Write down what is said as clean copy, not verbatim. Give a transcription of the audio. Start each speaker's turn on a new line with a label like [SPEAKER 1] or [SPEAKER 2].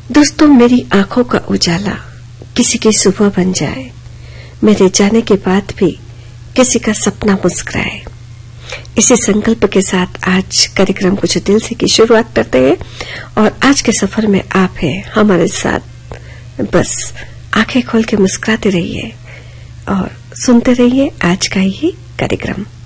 [SPEAKER 1] दोस्तों, मेरी आंखों का उजाला किसी की सुबह बन जाए, मेरे जाने के बाद भी किसी का सपना मुस्कुराए। इसी संकल्प के साथ आज कार्यक्रम कुछ दिल से की शुरुआत करते हैं और आज के सफर में आप हैं हमारे साथ। बस आंखें खोल के मुस्कुराते रहिए और सुनते रहिए आज का ही कार्यक्रम।